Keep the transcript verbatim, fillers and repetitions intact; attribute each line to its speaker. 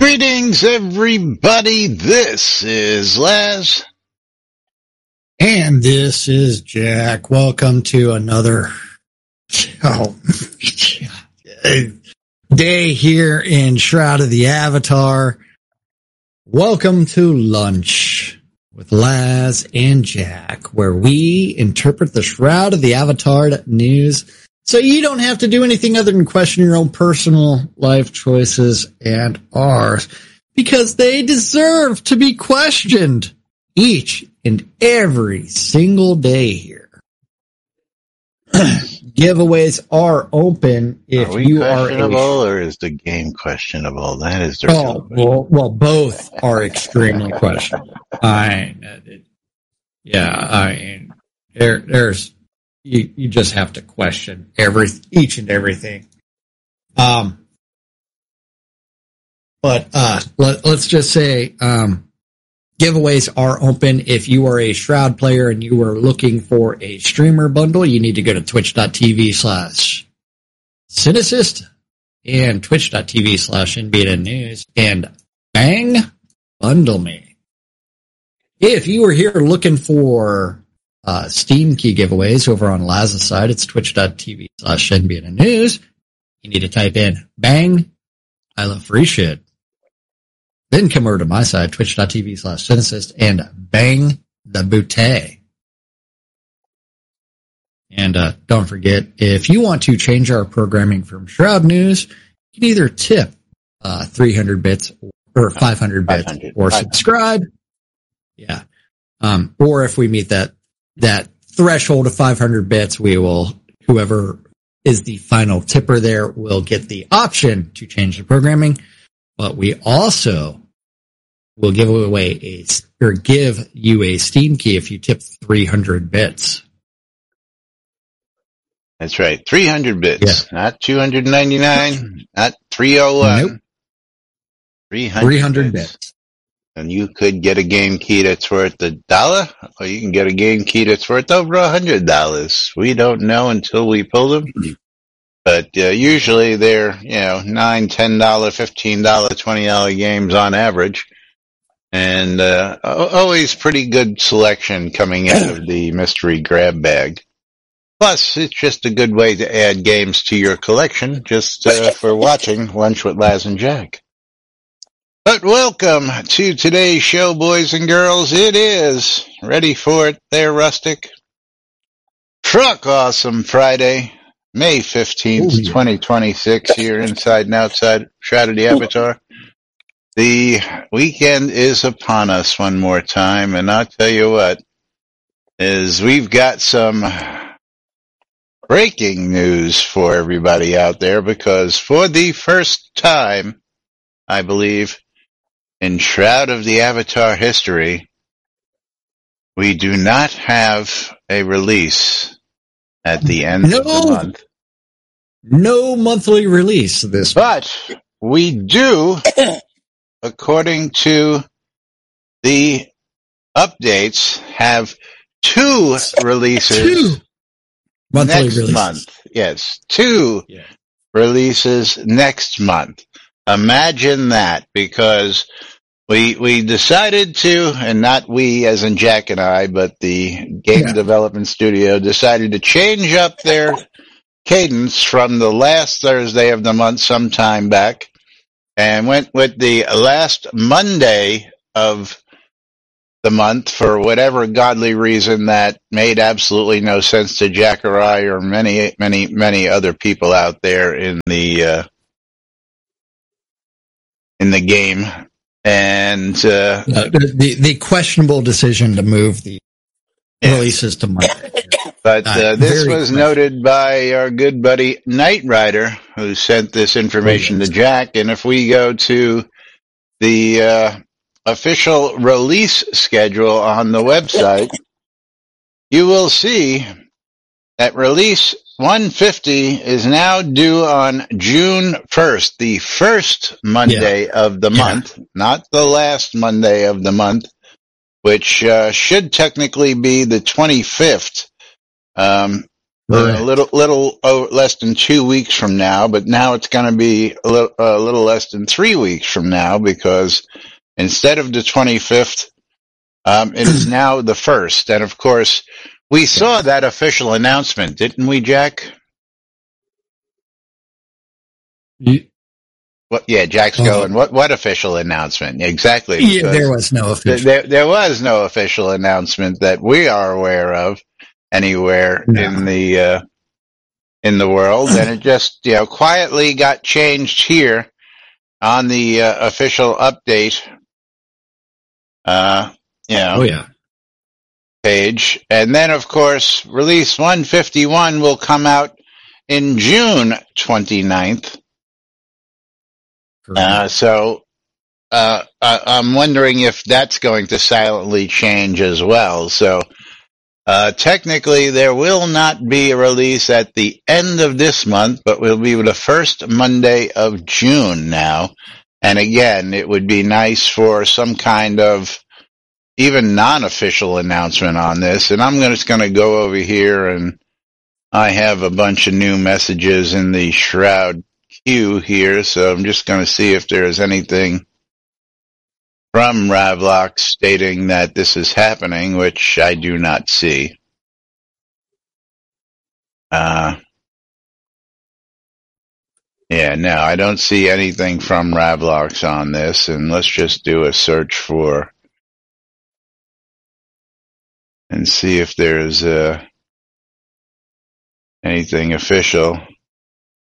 Speaker 1: Greetings, everybody. This is Laz.
Speaker 2: And this is Jack. Welcome to another oh, day here in Shroud of the Avatar. Welcome to Lunch with Laz and Jack, where we interpret the Shroud of the Avatar news so you don't have to do anything other than question your own personal life choices and ours, because they deserve to be questioned each and every single day here. Giveaways are open if
Speaker 1: are we
Speaker 2: you are
Speaker 1: questionable, a, or is the game questionable? That is the
Speaker 2: oh well, well, both are extremely questionable. I, yeah, I there, there's you, you just have to question every each and everything. Um, but uh, let, let's just say um. Giveaways are open. If you are a Shroud player and you are looking for a streamer bundle, you need to go to twitch.tv slash Cinesist and twitch.tv slash NBN News and bang, bundle me. If you are here looking for uh, Steam key giveaways over on Laz's side, it's twitch.tv slash NBN News. You need to type in bang, I love free shit. Then come over to my side, twitch.tv slash Cinesist, and bang the boutte. And uh, don't forget, if you want to change our programming from Shroud News, you can either tip uh, three hundred bits or five hundred bits five hundred, or subscribe. Yeah. Um, or if we meet that that threshold of five hundred bits, we will, whoever is the final tipper there will get the option to change the programming. But we also will give away a, or give you a Steam key if you tip three hundred bits.
Speaker 1: That's right. three hundred bits. Yeah. Not two hundred ninety-nine, not three oh one. Nope. three hundred,
Speaker 2: three hundred bits. bits.
Speaker 1: And you could get a game key that's worth a dollar, or you can get a game key that's worth over a hundred dollars. We don't know until we pull them. But uh, usually they're, you know, nine, ten dollar, fifteen dollar, twenty dollar games on average, and uh, always pretty good selection coming out of the mystery grab bag. Plus, it's just a good way to add games to your collection, just uh, for watching Lunch with Laz and Jack. But welcome to today's show, boys and girls. It is ready for it there, Rustic. Truck Awesome Friday. May fifteenth, Ooh, yeah. twenty twenty-six, here inside and outside Shroud of the Avatar. The weekend is upon us one more time, and I'll tell you what, is we've got some breaking news for everybody out there, because for the first time, I believe, in Shroud of the Avatar history, we do not have a release at the end no, of the month.
Speaker 2: No monthly release this
Speaker 1: But month. We do, according to the updates, have two releases
Speaker 2: two monthly
Speaker 1: next
Speaker 2: releases.
Speaker 1: month. Yes, two yeah. releases next month. Imagine that, because we we decided to, and not we as in Jack and I, but the game yeah. development studio decided to change up their cadence from the last Thursday of the month some time back, and went with the last Monday of the month for whatever godly reason that made absolutely no sense to Jack or I or many, many, many other people out there in the uh, in the game. And uh,
Speaker 2: uh, the the questionable decision to move the yeah. releases to Monday.
Speaker 1: But uh, this was noted by our good buddy Knight Rider, who sent this information to Jack. And if we go to the uh, official release schedule on the website, you will see that release one fifty is now due on June first, the first Monday yeah. of the month, yeah. not the last Monday of the month, which uh, should technically be the twenty-fifth. Um, a little, little oh, less than two weeks from now, but now it's going to be a little, a little less than three weeks from now because instead of the twenty-fifth, um, it is now the first. And of course, we saw that official announcement, didn't we, Jack?
Speaker 2: You,
Speaker 1: What, yeah, Jack's
Speaker 2: uh,
Speaker 1: going, what, what official announcement? Exactly.
Speaker 2: Yeah, there was no official.
Speaker 1: There, there was no official announcement that we are aware of anywhere no. in the, uh, in the world. And it just, you know, quietly got changed here on the uh, official update, uh, you know,
Speaker 2: oh, yeah.
Speaker 1: page. And then, of course, release one fifty-one will come out in June twenty-ninth. Uh, so, uh, I'm wondering if that's going to silently change as well. So, uh, technically there will not be a release at the end of this month, but will be the first Monday of June now. And again, it would be nice for some kind of even non-official announcement on this. And I'm just going to go over here and I have a bunch of new messages in the Shroud queue here, so I'm just going to see if there is anything from Ravlox stating that this is happening, which I do not see. Uh, yeah, no, I don't see anything from Ravlox on this, and let's just do a search for and see if there's uh, anything official.